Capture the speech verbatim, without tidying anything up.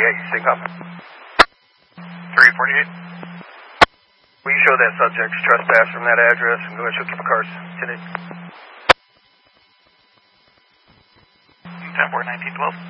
Okay, stay calm. three forty-eight. Will you show that subject's trespass from that address and go ahead and show keep a cars today? ten four nineteen twelve.